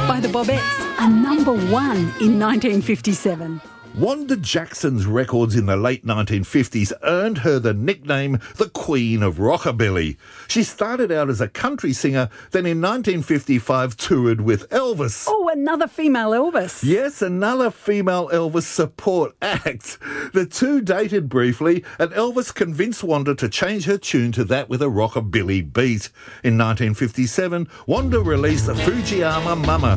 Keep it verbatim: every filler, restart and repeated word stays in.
by the Bobettes, a number one in nineteen fifty-seven. Wanda Jackson's records in the late nineteen fifties earned her the nickname the Queen of Rockabilly. She started out as a country singer, then in nineteen fifty-five toured with Elvis. Oh, another female Elvis. Yes, another female Elvis support act. The two dated briefly, and Elvis convinced Wanda to change her tune to that with a rockabilly beat. In nineteen fifty-seven, Wanda released the Fujiyama Mama,